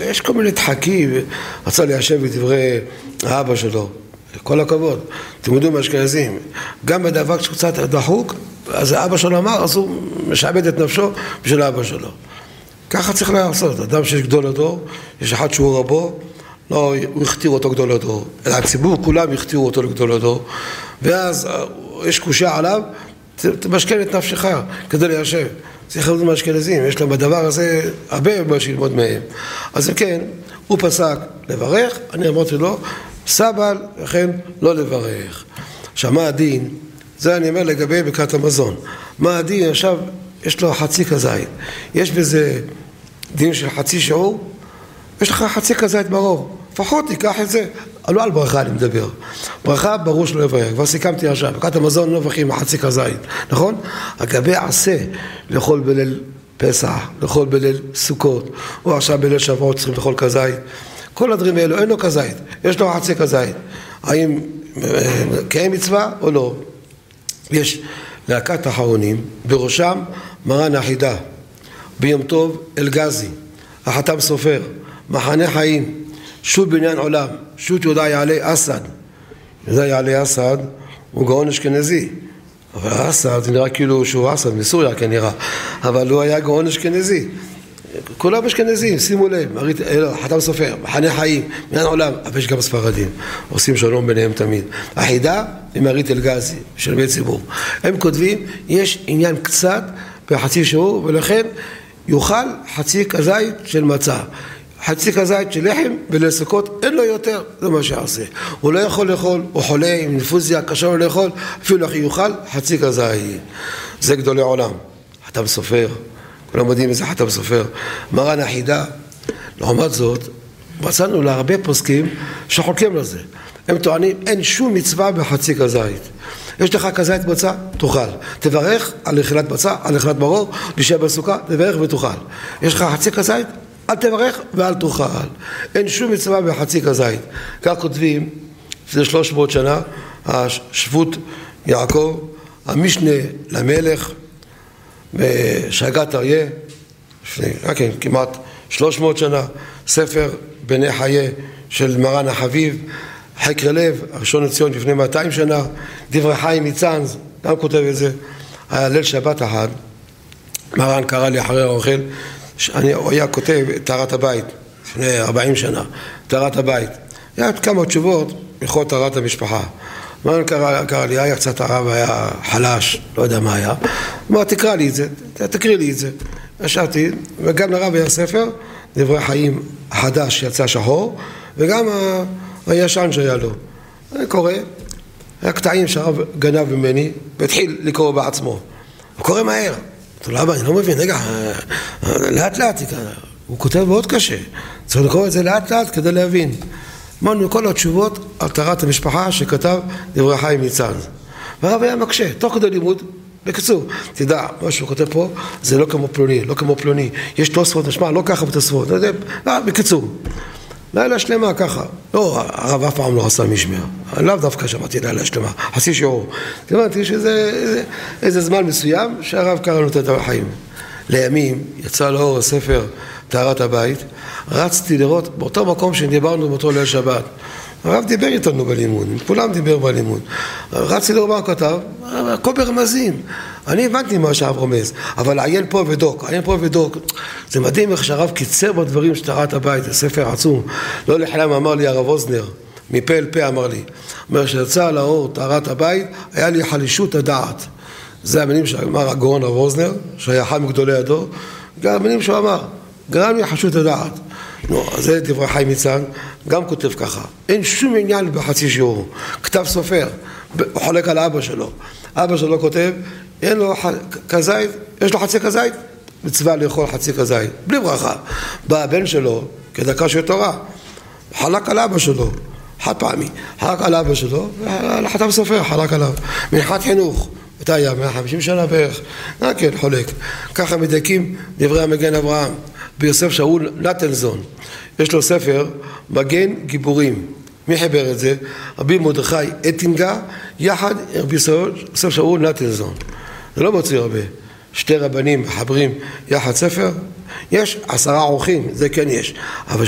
יש כל מיני דחקים, רצה ליישב בדברי האבא שלו, כל הכבוד, אתם יודעים מהאשכנזים, גם בדבר שקצת דחוק, אז האבא שלו אמר, אז הוא משעבד את נפשו בשביל האבא שלו. ככה צריך לעשות, אדם שיש גדול הדור, יש אחד שהוא רבו, לא, הוא הכתיר אותו גדול הדור, אלא הציבור כולם הכתירו אותו לגדול הדור, ואז יש קושיה עליו, תמשכן את נפשך כדי ליישב. צריך ללמוד מהאשכנזים, יש להם בדבר הזה הרבה מה שילמוד מהם. אז כן, הוא פסק לברך, אני אמרתי לו, סבל, לכן לא לברך. עכשיו, מה הדין? זה אני אומר לגבי ברכת המזון. מה הדין? עכשיו, יש לו חצי כזית. יש בזה דין של חצי שיעור, יש לך חצי כזית ברור. לפחות תיקח את זה. לא על ברכה אני מדבר. ברכה ברור שלא לברך. כבר סיכמתי עכשיו. ברכת המזון לא מברכים חצי כזית. נכון? לגבי עשה, לאכול בליל פסח, לאכול בליל סוכות, או עכשיו בליל שבועות צריכים לאכול כזית. כל הדברים האלו, אין לו כזית. יש לו חצי כזית. האם קיים מצווה או לא? יש להקת אחרונים, בראשם מרן החידה, ביום טוב אלגזי, החתם סופר, מחנה חיים, שו"ת בניין עולם, שו"ת יהודה יעלה אסד. יהודה יעלה אסד הוא גאון אשכנזי, אבל אסד זה נראה כאילו שהוא אסד מסוריה כנראה, אבל הוא היה גאון אשכנזי. כולם אשכנזים, שימו לב, חתם סופר, מחנה חיים, בניין עולם, אבל יש גם ספרדים, עושים שלום ביניהם תמיד. החידה היא מרית אלגזי, של בית ציבור. הם כותבים, יש עניין קצת בחצי שיעור, ולכן יאכל חצי כזית של מצה. חצי כזית של לחם ולסוכות, אין לו יותר, זה מה שעשה. הוא לא יכול לאכול, הוא חולה עם אינפוזיה, קשה לו לאכול, אפילו לכי יאכל חצי כזית. זה גדולי עולם. חתם סופר, כולם יודעים איזה חתם סופר. מרן החידה, לעומת זאת, מצאנו להרבה פוסקים שחולקים לזה. הם טוענים, אין שום מצווה בחצי כזית. יש לך כזית מצה, תאכל. תברך על אכילת מצה, על אכילת מרור, להישאר בסוכה, תברך ותאכל. יש לך חצי כזית, אל תברך ואל תאכל. אין שום מצווה בחצי כזית. כך כותבים, לפני 300 שנה, השבות יעקב, המשנה למלך, בשגת אריה, לפני כמעט 300 שנה, ספר בני חיי של מרן החביב, חקר לב, הראשון לציון לפני 200 שנה, דברי חיים מצאנז, גם כותב את זה. היה ליל שבת אחד, מרן קרא לי אחרי האוכל, הוא היה כותב טהרת הבית, לפני 40 שנה, טהרת הבית. היה כמה תשובות, בכל טהרת המשפחה. מרן קרא לי, היה קצת הרב, היה חלש, לא יודע מה היה. אמר, תקרא לי את זה, תקריא לי את זה. ישבתי, וגם לרב היה ספר, דברי חיים החדש יצא שחור, וגם הישן שהיה לו. אני קורא, היה קטעים שהרב גנב ממני, והתחיל לקרוא בעצמו. הוא קורא מהר. למה? אני לא מבין, רגע, לאט לאט, הוא כותב מאוד קשה. צריך לקרוא את זה לאט לאט כדי להבין. אמרנו כל התשובות על טהרת המשפחה שכתב דברי חיים מצאנז. והרב היה מקשה, תוך כדי לימוד, בקיצור, תדע, מה שהוא כותב פה, זה לא כמו פלוני, לא כמו פלוני. יש תוספות, נשמע, לא ככה בתוספות. בקיצור. לילה שלמה ככה. לא, הרב אף פעם לא עשה משמע. לאו דווקא שמעתי לילה שלמה. חצי שיעור. הבנתי שזה איזה זמן מסוים שהרב קרא לנו את דבר החיים. לימים יצא לאור הספר טהרת הבית. רצתי לראות באותו מקום שדיברנו באותו ליל שבת. הרב דיבר איתנו בלימוד, כולם דיבר בלימוד. רצתי לראות מה הוא כתב, הכל ברמזים. אני הבנתי מה שהרב רומז, אבל עיין פה ודוק, עיין פה ודוק. זה מדהים איך שהרב קיצר בדברים של טהרת הבית, זה ספר עצום. לא לחלם אמר לי הרב אוזנר, מפה אל פה אמר לי. אומר שיצא לאור טהרת הבית, היה לי חלישות הדעת. זה המילים שאמר הגאון הרב אוזנר, שהיה אחד מגדולי הדור, גם המילים שהוא אמר, גרם לי חלישות הדעת. נו, זה דברי חיים מצאנז, גם כותב ככה. אין שום עניין בחצי שיעור. כתב סופר, הוא חולק על אבא שלו. אבא שלו כותב, אין לו כזית, יש לו חצי כזית, מצווה לאכול חצי כזית, בלי ברכה. בא הבן שלו, כדקה של תורה, חלק על אבא שלו, חד פעמי, חלק על אבא שלו, והחתם סופר חלק עליו. מנחת חינוך, אתה היה 150 שנה בערך, כן, חולק. ככה מדייקים דברי המגן אברהם. ביוסף שאול נטלזון, יש לו ספר מגן גיבורים. מי חיבר את זה? רבי מרדכי אטינגה יחד רבי יוסף שאול נטלזון. זה לא מוציא הרבה. שתי רבנים מחברים יחד ספר. יש 10 עורכים, זה כן יש. אבל